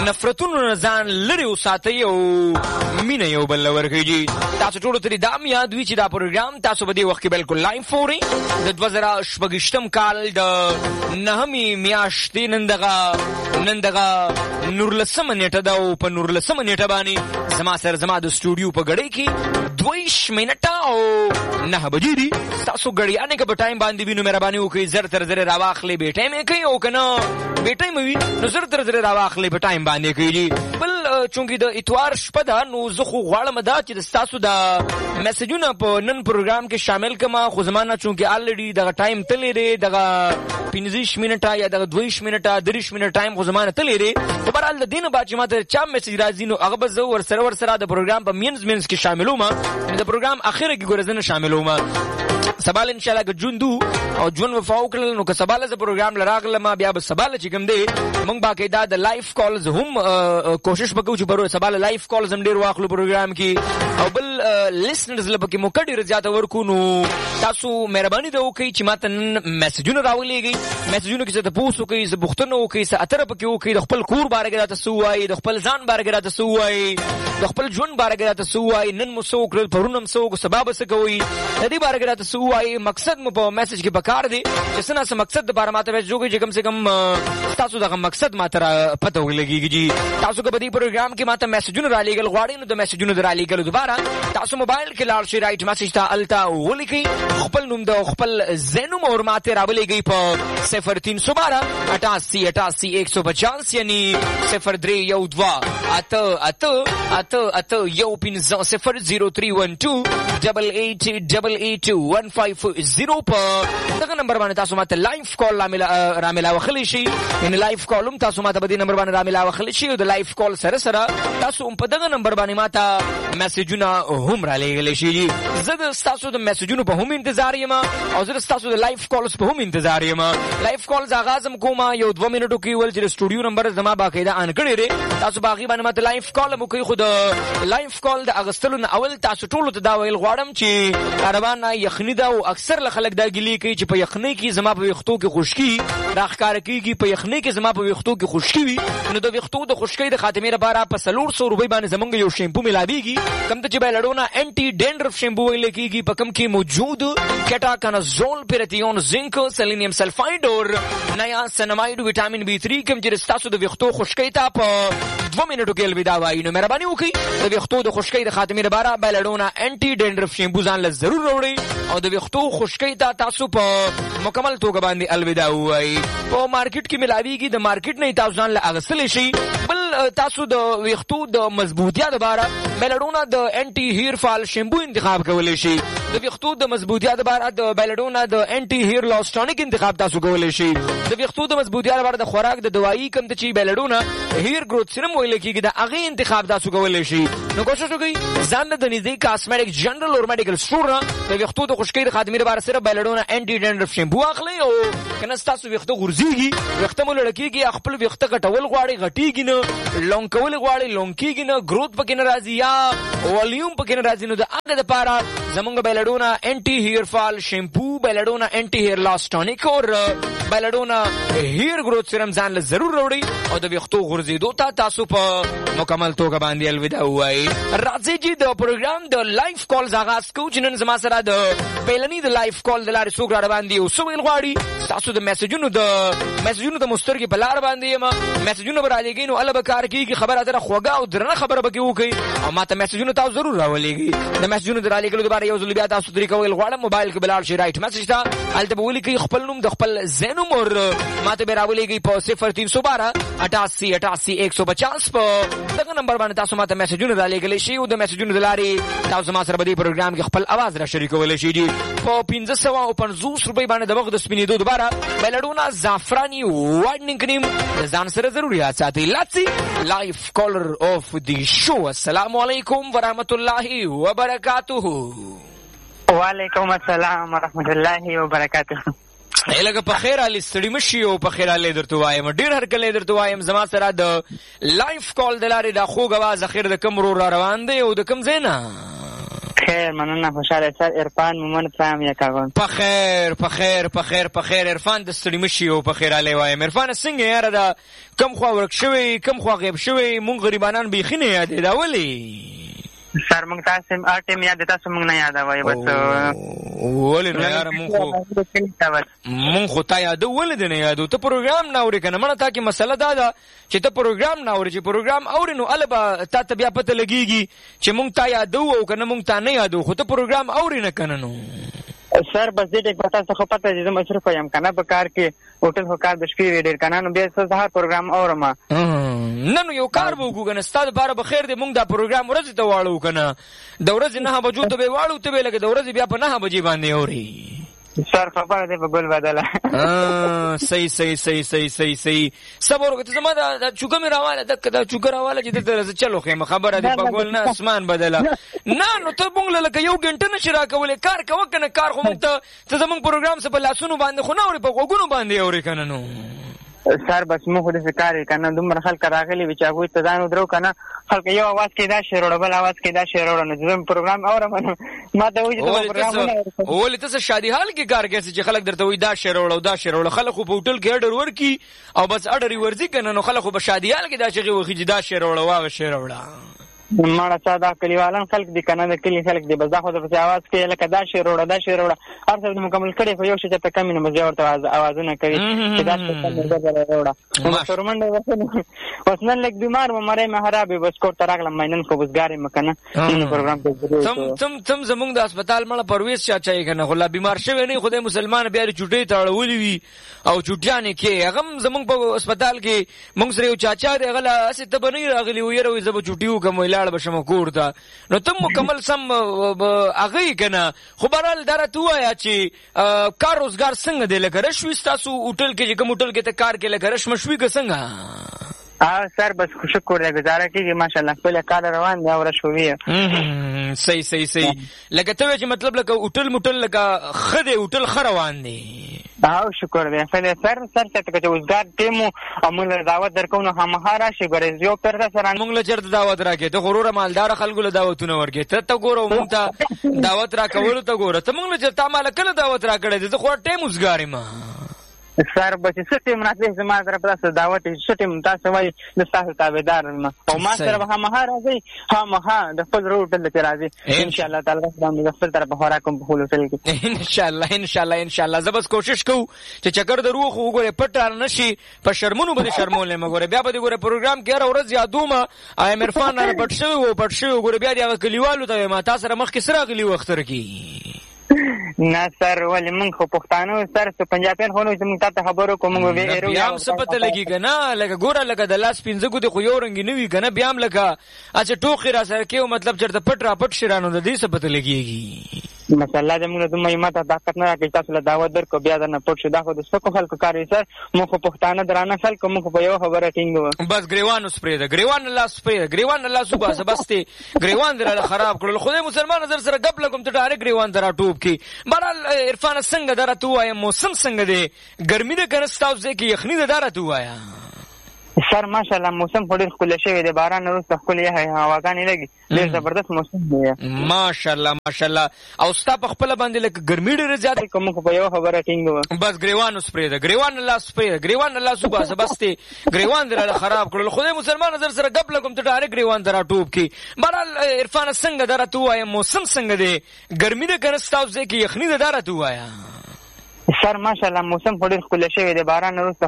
نفرتونو ځان لري وساتئ او مینه یو بل ورکړئ. تاسو ټول ته د دام یاد وي چې دا پروګرام تاسو په دې وخت کې بالکل لایو فوري د 2018 کال د 9 میاشتې نن دغه 19 نیټه دا او په 19 نیټه باندې زما سره زما د سټوډیو په غړې کې 22 منټه او 9 بجې دي. تاسو غړیانه کې په ټایم باندې وینو مهرباني وکړئ زر تر زر راواخلې به ټایم یې کوي او کنه به ټایم وي نو زر تر زر راواخلې په ټایم باندې کوي. بل چونګې د اتوار شپه ده نو زه خو غواړم دا چې تاسو د میسجونه په نن پروګرام کې شامل کما خو زمانہ چونګې الریډي دغه ټایم تللی دی دغه 15 منټه یا دغه 20 منټه 30 منټه ټایم خو زمانہ تللی دی. خو بهرحال د دین بعد چې ماته چا میسج راځي نو هغه به زه ورسره د پروګرام په مینز کې شاملوم د پروګرام اخره کې ګورزنه شاملوم. سبال ان شاء الله جون دو او جون وفاو کړل نو که سبال ز پروګرام لراغلم بیا به سبال چې کوم دی موږ باقاعده د لایف کالز هم کوشش وکړو چې پرو سبال لایف کالز هم ډیر واخلو پروګرام کې او بل لیسنرز لپاره مو کډیر زیاته ورکو. نو تاسو مهرباني ده وکړئ چې ماته میسجونه راولېږئ میسجونه کې څه تاسو کوي ز بوختنه وکړئ څه اتر پکې وکړئ د خپل کور بارے کې تاسو وایي د خپل ځان بارے کې تاسو وایي د خپل ژوند بارے کې تاسو وایي نن مو سو کړل پرونم سو سبب څه کوي د دې بارے کې تاسو وایي مقصد مو په میسج کې پکار دی چې څنګه مقصد د بارے ماته جوړږي چې کم سے کم تاسو دغه مقصد ماته پته ولګيږي. تاسو کو په دې پروګرام کې ماته میسجونه را لېګل غواړئ نو د میسجونو در لېګل دوباره تاسو موبایل کې لاړ شئ رائټ میسج ته التا ولیکئ خپل نوم د خپل زینوم او ماته را ولېږئ په 0312 88 88 150 یعنی 0312 ات یو پین 0312 88882150 په دغه نمبر باندې تاسو ماته لایف کال را ملا وخلی شي ان لایف کالم تاسو ماته په دې نمبر باندې را ملا وخلی شي او د لایف کال سره تاسو په دغه نمبر باندې ماته میسجونه هم را لېږلی شي. زه د تاسو د میسجونو په هم انتظار یم او زه د تاسو د لایف کالز په هم انتظار یم. لایف کالز آغاز کوم یو 2 منټو کې ول چې سټوډیو نمبر زما باقاعده ان کړی دی تاسو باغی باندې ماته لایف کال مو کوي. خود لایف کال د اغستلو نه اول تاسو ټول ته دا ویل غواړم چې کاروان یخنی دا او اکثر خلک دا ګلی کوي چې په یخنی کې زما په وختو کې خشکی راخکار کیږي په یخنی کې زما په وختو کې خشکی وي نو د وختو د خشکی د خاتمه لپاره په 300 روپۍ باندې زمونږ یو شیمپو ملاويږي کم ته چې بیلډونا انټي ډینډرف شیمپو ویل کیږي په کم کې موجود کټاکنازول پیرتیون زنک سیلینیم سلفاید او نیا سناماید وټامین B3 کم چې تاسو د وختو خشکی ته په 2 منټو کې الوداع وایي. نو مهرباني وکړئ د وختو د خشکی د خاتمه لپاره بیلډونا انټي ډینډرف شیمپو ځان له ضرور وروړي او د وختو خشکی ته تاسو په مکمل توګه باندې الوداع وایي. په مارکیټ کې ملاويږي د مارکیټ نه تاسو ځان له اغسل شي. بل تاسو د وختو د مضبوطیا لپاره بیلډونا د انټي هیر فال شیمپو انتخاب کولای شي. د وختو د مضبوطیا لپاره د بیلډونا د انټي هیر لاس ټانیک انتخاب تاسو کولای شي. د وختو د مضبوطیا لپاره د خوراک د دوايي کم ته چې بیلډونا هیر گروث سیرم ویل کیږي د هغه انتخاب تاسو کولای شي. نو کوشش وکړئ ځان د نږدې کاسمیټک جنرال اور میډیکل سٹور د وختو د خشکی د خاتمه لپاره سره بیلډونا انټي ډینډرف شیمپو اخلي او کنه تاسو وختو غورځيږي وخت مو لړکیږي خپل وخت غټول غواړي غټیږي نه لونګ کول غواړي لونګیږي نه گروث پکې نه راځي یا والیوم پکې نه راځي نو د هغه لپاره زمونږ بیلډونا انټي هیر فال شیمپو بیلډونا انټي هیر لاس ټانیک او بیلډونا هیر گروث سیرم ځان له ضرور وروړي او د وختو غورځېدو ته تاسو په مکمل توګه باندې الوداع وایي. راځي چې د پروګرام د لایف کالز آغاز کوو چې نن زما سره د پیلنی د لایف کال د لارې څوک را باندې او څه ویل غواړي تاسو د میسجونو د مسترګې په لار باندې یم میسجونه به رالیږئ نو الله به کار کېږي خبره اتره خوږه او درنه خبره به کې وکړئ او ماته میسجونه تاسو ضرور راولېږئ. د میسجونو د رالیږلو دپاره یو ځل بیا تاسو طریقه ویل غواړم موبایل کې به لاړ شئ رایټ میسج ته هلته به ولیکئ خپل نوم د خپل زینوم او ماته به راولېږئ په 0312 88 88 150 په دغه نمبر باندې تاسو ماته میسجونه رالیږلی شي او د میسجونو د لارې تاسو ما سره په دې پروګرام کې خپل اواز را شریکولی شي. په 1550 روپۍ باندې د مخ د سپینېدو دپاره بیلډونا زعفراني وایډنینګ کریم د ځان سره ضروري ساتئ. لاتسي لایف کالر اف دی شو. السلام علیکم ورحمت الله وبرکاتہ. وعلیکم السلام ورحمت الله وبرکاتہ. لکه په خیر علي ستړي مشي او په خیر علي درته وایم ډیر هر کله درته وایم زما سره د لایف کال د لارې د خوږ اواز اخر د کم رو روان دی او د کم زینا خیر مننه خوشاله سر عرفان مومن پرام یا کاغون په خیر عرفان د ستړي مشي او په خیر علي وایم. عرفان څنګه یاره دا کم خوا ورک شوی کم خوا غیب شوی مونږ غریبانان بیخي نه یادې دا ولې سر مونږ تاسو ټیم یاد تاسو مونږ نه یادوي بس ولې نو یاره مونږ خو تا یادو ولې نه یادو ته پروګرام نه اورې کنه مړه تا کې مسله دا ده چې ته پروګرام نه اورې چې پروګرام اورې نو البا تا ته بیا پته لګيږي چې مونږ تا یادو او کنه مونږ تا نه یادو خو ته پروګرام اورې نه کنه نو سر بس دې ټیک پتا څه خو پته دې مصرف یم کنه په کار کې هوټل هو کار د شپې ډېر کنه نو بیا څه هر پروګرام اورم نه نو یو کار وګو کنه ستاسو لپاره به خیر دې مونږ دا پروګرام ورځ ته واړو کنه د ورځې 9 بجو ته به واړو ته به لګي د ورځې بیا په 9 بجې باندې اوري سر خبره دې په ګل بدله صحیح صبر وکړه زما دا چوکه مې راواله دا چوکه راواله چې دلته چلو خیمه خبره دې په ګل نه اسمان بدله نه نو ته مونږ لکه یو غنټه نشي راکولې کار کوه کنه کار خو مونږ ته زمونږ پروګرام څه په لاسونو باندې خو نه اوري په غوګونو باندې اوري کنه نو سر بس مو خو دې کار کنه دومره خلک راغلي چې هغه ته ځانو درو کنه خلک یو आवाज کې دا شعر وړ بل आवाज کې دا شعر وړ نو زموږ پروګرام اورم ما ته وایي چې پروګرام ولې تاسو شادي حال کې کار کوي چې خلک درته وایي دا شعر وړ او دا شعر وړ خلک په هوټل کې اډر ورکی او بس اډر ورځي کنه نو خلک په شادي حال کې دا شغي وخی چې دا شعر وړ واغه شعر وړ ماړه چا دا کلیوالان خلک دي کنه د کلی خلک دي بس دا خو د आवाज کې لکه دا شعر وړ دا شعر وړ هر څه مکمل کړي خو یو شی ته کمی نه مزه ورته आवाजونه کوي چې دا څه وړ ما شرمنده وسنه وسنن لک بیمار و مړې مهرابي بس کو تراغله مینن کو بسګاری مکنه پروګرام ته تم زمونږ د هسپتال مړه پرويز چاچای کنه خو لا بیمار شوی نه خدای مسلمان بیا چټي تاړولې وی او چټیانه کې هغه زمونږ په هسپتال کې مونږ سره یو چاچا دی غلا اسه ته بنې راغلی ویره وي زب چټیو کوم لاړ بشم کوړه نو تم مکمل سم اغه کنه خو برال درته وایا چې کار روزګار څنګه دی لکه رشوي تاسو هوټل کې کوم هوټل کې ته کار کې لکه رشم شوي که څنګه سر بس شکر دې گزاره کیږي ماشاءالله خپل کار روان دی او رشوي صحیح لکه ته چې مطلب لکه هوټل موټل لکه خده هوټل خروان دی او شکر دې فله سر ته چې وزګار ټیمو امول دعوت درکو نو همهاره شي ګورې یو پر سره موږ له چرته دعوت راکې ته غرور مالدار خلکو له دعوتونه ورکې ته ګورو موږ ته دعوت راکول ته ګوره ته موږ له چرته مال کله دعوت راکړې ته خو ټیم وزګاری ما سر بچ څه مناسب زما سره په دعوت څه تاسو وایي د تاسو تابعدار ما او ما سره همه راځي همه د خپل روټ ته راځي ان شاء الله تعالی د خپل طرف هورا کوم په خپل ټل کې ان شاء الله زبس کوشش کوو چې چکر د روح وګوره پټ نشي په شرمونو باندې شرمول نه مګوره بیا به ګوره پروګرام کې هر ورځ یادومه ایم عرفان نه پټ شوی ګوره بیا د کلیوالو ته ما تاسو سره مخ کې سره غلی وخت رکی نه سر ولې مونږ خو پښتانه سر څه پنجابیان خو نو زموږ ته خبرو کوم وی بیا هم څه پته لګي کنه لکه ګوره لکه د لاس پنځه ګو د خو یو رنګ نه وی کنه بیا هم لکه اچھا ټوخي را سره کېو مطلب چرته پټ را پټ شرانو د دې څه پته لګيږي مثلا د موږ د مېمه طاقت نه راکې تاسو له دعوت درکو بیا نه پټ شو دا خو د سکو خلکو کار سر مخ پښتانه درانه خلکو مخ په یو خبره ټینګو بس گریوان سپری دا گریوان الله سپری گریوان الله صبح سبسته گریوان دره خراب کړل خدای مسلمان نظر سره غب لګم ته ډایرک گریوان درا ټوب کی برال عرفان څنګه درته وایم موسم څنګه دی ګرمي ده کنه ستاسو کې یخني ده درته وایا سر ماشاءالله موسم ډېر خپل شوی دی باران وروسته خپل یې هواګانې لګي ډېر زبردست موسم دی ماشاءالله او ستا په خپل باندې لکه ګرمي ډېر زیات کوم په یو خبره ټینګو بس گریوان سپری دا گریوان الله سپری گریوان الله صبح سبسته گریوان دره خراب کړل خدای مسلمان نظر سره غب لګم ته ډایرک گریوان درا ټوب کی برال عرفان څنګه درته وایم موسم څنګه دی ګرمي ده کنه ستاسو کې یخني ده درته وایا سر ماشاءالله موسم ډېر خپل شوی دی باران وروسته